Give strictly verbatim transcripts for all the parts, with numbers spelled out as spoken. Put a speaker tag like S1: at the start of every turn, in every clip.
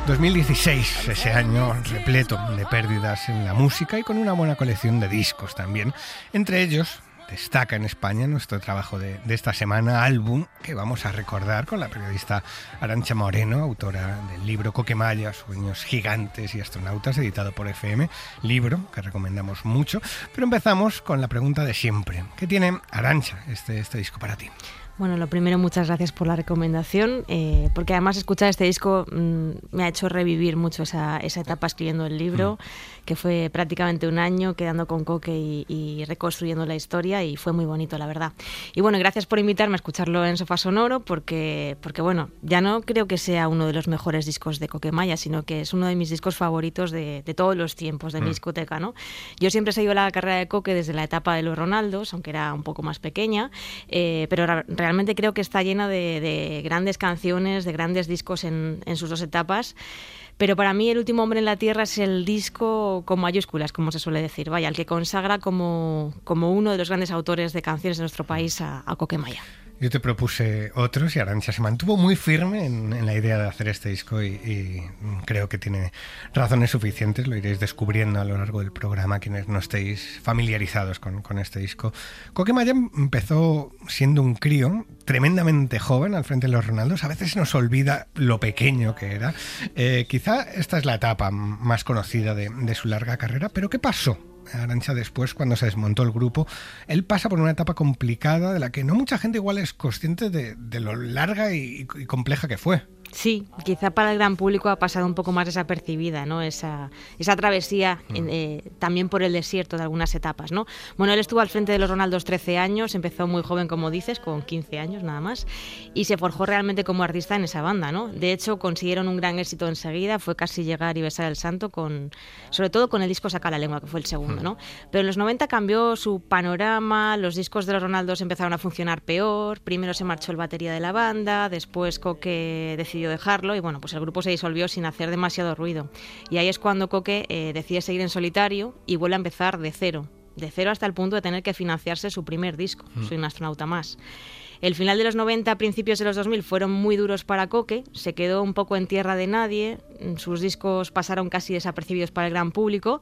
S1: dos mil dieciséis, ese año repleto de pérdidas en la música y con una buena colección de discos también. Entre ellos destaca en España nuestro trabajo de, de esta semana, álbum que vamos a recordar con la periodista Arantxa Moreno, autora del libro Coquemaya, Sueños Gigantes y Astronautas, editado por F M, libro que recomendamos mucho. Pero empezamos con la pregunta de siempre. ¿Qué tiene, Arantxa, este, este disco para ti?
S2: Bueno, lo primero, muchas gracias por la recomendación, eh, porque además escuchar este disco mmm, me ha hecho revivir mucho esa, esa etapa escribiendo el libro, mm. que fue prácticamente un año quedando con Coque y, y reconstruyendo la historia, y fue muy bonito, la verdad. Y bueno, gracias por invitarme a escucharlo en Sofá Sonoro, porque, porque bueno, ya no creo que sea uno de los mejores discos de Coquemaya, sino que es uno de mis discos favoritos de, de todos los tiempos de mm. mi discoteca, ¿no? Yo siempre he seguido la carrera de Coque desde la etapa de los Ronaldos, aunque era un poco más pequeña, eh, pero realmente Realmente creo que está llena de, de grandes canciones, de grandes discos en, en sus dos etapas. Pero para mí El último hombre en la Tierra es el disco con mayúsculas, como se suele decir, vaya, el que consagra como, como uno de los grandes autores de canciones de nuestro país a, a Coquemaya.
S1: Yo te propuse otros y Arantxa se mantuvo muy firme en, en la idea de hacer este disco y, y creo que tiene razones suficientes, lo iréis descubriendo a lo largo del programa quienes no estéis familiarizados con, con este disco. Coquemaya empezó siendo un crío tremendamente joven al frente de los Ronaldos, a veces se nos olvida lo pequeño que era. Eh, quizá esta es la etapa más conocida de, de su larga carrera, pero ¿qué pasó? Arantxa, después, cuando se desmontó el grupo, él pasa por una etapa complicada de la que no mucha gente igual es consciente de, de lo larga y, y compleja que fue.
S2: Sí, quizá para el gran público ha pasado un poco más desapercibida, ¿no? Esa, esa travesía mm. eh, también por el desierto de algunas etapas, ¿no? Bueno, él estuvo al frente de los Ronaldos trece años, empezó muy joven, como dices, con quince años nada más, y se forjó realmente como artista en esa banda, ¿no? De hecho, consiguieron un gran éxito enseguida, fue casi llegar y besar el santo, con, sobre todo con el disco Saca la Lengua, que fue el segundo, ¿no? Pero en los noventa cambió su panorama, los discos de los Ronaldos empezaron a funcionar peor, primero se marchó el batería de la banda, después Coque decidió dejarlo y bueno, pues el grupo se disolvió sin hacer demasiado ruido. Y ahí es cuando Coque eh, decide seguir en solitario y vuelve a empezar de cero, de cero hasta el punto de tener que financiarse su primer disco, mm. Soy un astronauta más. El final de los noventa, principios de los dos mil fueron muy duros para Coque, se quedó un poco en tierra de nadie, sus discos pasaron casi desapercibidos para el gran público.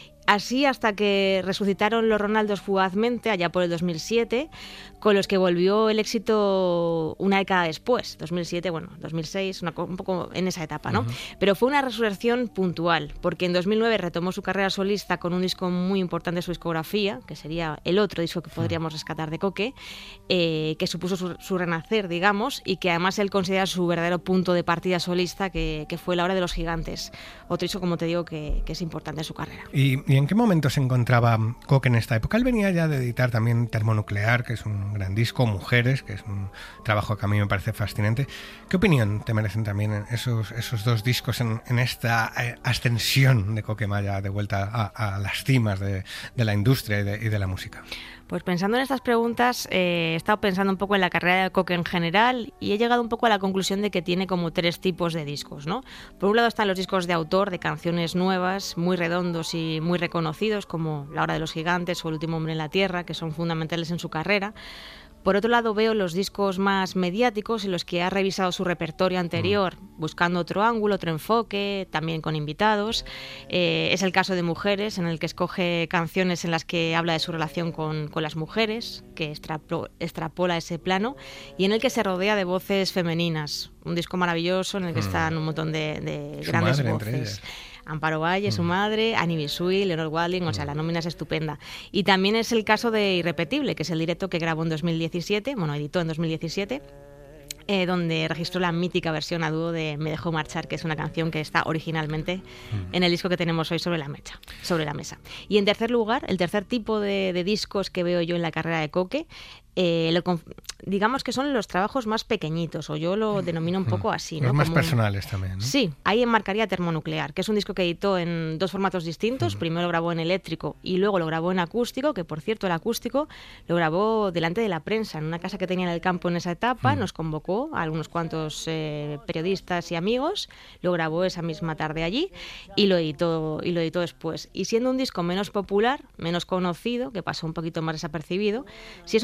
S2: Así hasta que resucitaron los Ronaldos fugazmente, allá por el dos mil siete, con los que volvió el éxito una década después, dos mil siete, bueno, dos mil seis, una, un poco en esa etapa, ¿no? Uh-huh. Pero fue una resurrección puntual, porque en dos mil nueve retomó su carrera solista con un disco muy importante de su discografía, que sería el otro disco que podríamos rescatar de Coque, eh, que supuso su, su renacer, digamos, y que además él considera su verdadero punto de partida solista, que, que fue La Hora de los Gigantes, otro disco, como te digo, que, que es importante en su carrera.
S1: Y, y ¿en qué momento se encontraba Coque en esta época? Él venía ya de editar también Termonuclear, que es un gran disco, Mujeres, que es un trabajo que a mí me parece fascinante. ¿Qué opinión te merecen también esos, esos dos discos en, en esta ascensión de Coquemaya de vuelta a, a las cimas de, de la industria y de, y de la música?
S2: Pues pensando en estas preguntas, eh, he estado pensando un poco en la carrera de Coque en general y he llegado un poco a la conclusión de que tiene como tres tipos de discos, ¿no? Por un lado están los discos de autor, de canciones nuevas, muy redondos y muy reconocidos, como La Hora de los Gigantes o El último hombre en la Tierra, que son fundamentales en su carrera. Por otro lado, veo los discos más mediáticos en los que ha revisado su repertorio anterior, mm. buscando otro ángulo, otro enfoque, también con invitados. Eh, es el caso de Mujeres, en el que escoge canciones en las que habla de su relación con, con las mujeres, que extrapo, extrapola ese plano, y en el que se rodea de voces femeninas. Un disco maravilloso en el que mm. están un montón de, de grandes voces. Amparo Valle, mm. su madre, Annie Bisui, Leonor Walding, o sea, la nómina es estupenda. Y también es el caso de Irrepetible, que es el directo que grabó en dos mil diecisiete, bueno, editó en dos mil diecisiete, eh, donde registró la mítica versión a dúo de Me dejó marchar, que es una canción que está originalmente mm. en el disco que tenemos hoy sobre la mesa, sobre la mesa. Y en tercer lugar, el tercer tipo de, de discos que veo yo en la carrera de Coque, eh, lo, digamos que son los trabajos más pequeñitos, o yo lo denomino un poco así, ¿no?
S1: Los más
S2: Como
S1: personales
S2: un...
S1: también, ¿no?
S2: Sí, ahí enmarcaría Termonuclear, que es un disco que editó en dos formatos distintos. Uh-huh. Primero lo grabó en eléctrico y luego lo grabó en acústico, que por cierto el acústico lo grabó delante de la prensa, en una casa que tenía en el campo en esa etapa. Uh-huh. Nos convocó a algunos cuantos eh, periodistas y amigos, lo grabó esa misma tarde allí y lo editó, y lo editó después. Y siendo un disco menos popular, menos conocido, que pasó un poquito más desapercibido, sí es un disco que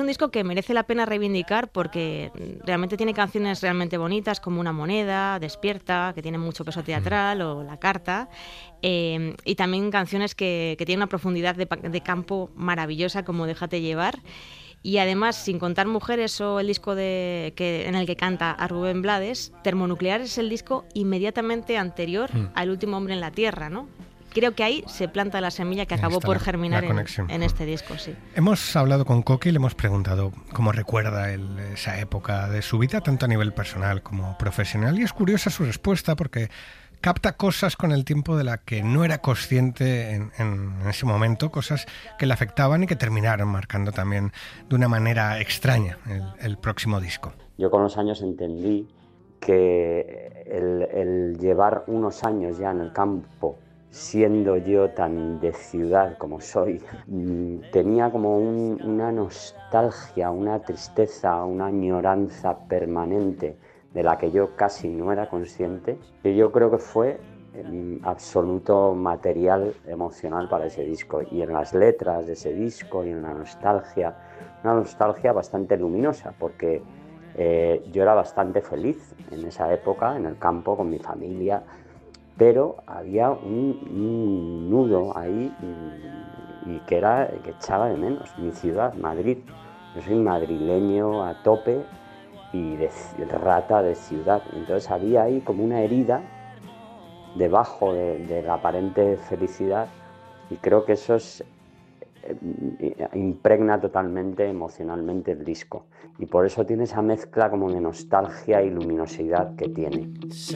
S2: que merece la pena reivindicar porque realmente tiene canciones realmente bonitas como Una moneda, Despierta, que tiene mucho peso teatral, o La carta, eh, y también canciones que, que tienen una profundidad de, de campo maravillosa como Déjate llevar. Y además, sin contar Mujeres o el disco de, que, en el que canta a Rubén Blades, Termonuclear es el disco inmediatamente anterior mm. al Último hombre en la Tierra, ¿no? Creo que ahí se planta la semilla que acabó por germinar en, en este disco, sí.
S1: Hemos hablado con Coqui y le hemos preguntado cómo recuerda él esa época de su vida, tanto a nivel personal como profesional, y es curiosa su respuesta porque capta cosas con el tiempo de las que no era consciente en, en ese momento, cosas que le afectaban y que terminaron marcando también de una manera extraña el, el próximo disco.
S3: Yo con los años entendí que el, el llevar unos años ya en el campo, siendo yo tan de ciudad como soy, tenía como un, una nostalgia, una tristeza, una añoranza permanente de la que yo casi no era consciente, que yo creo que fue en absoluto material emocional para ese disco. Y en las letras de ese disco y en la nostalgia, una nostalgia bastante luminosa, porque eh, yo era bastante feliz en esa época, en el campo, con mi familia, pero había un, un nudo ahí y, y que era que echaba de menos mi ciudad, Madrid. Yo soy madrileño a tope y de, de rata de ciudad, entonces había ahí como una herida debajo de, de la aparente felicidad, y creo que eso es, eh, impregna totalmente emocionalmente el disco, y por eso tiene esa mezcla como de nostalgia y luminosidad que tiene.